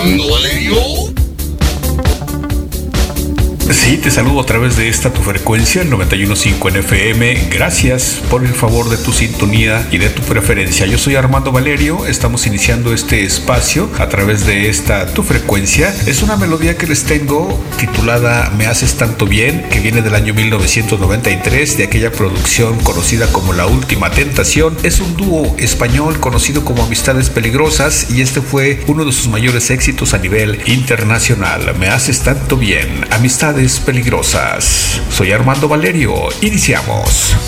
Armando Valerio. Sí, te saludo a través de esta tu frecuencia, el 91.5 en FM. Gracias por el favor de tu sintonía y de tu preferencia. Yo soy Armando Valerio, estamos iniciando este espacio a través de esta tu frecuencia. Es una melodía que les tengo titulada Me haces tanto bien, que viene del año 1993, de aquella producción conocida como La Última Tentación. Es un dúo español conocido como Amistades Peligrosas y este fue uno de sus mayores éxitos a nivel internacional. Me haces tanto bien, Amistades Peligrosas. Soy Armando Valerio. Iniciamos.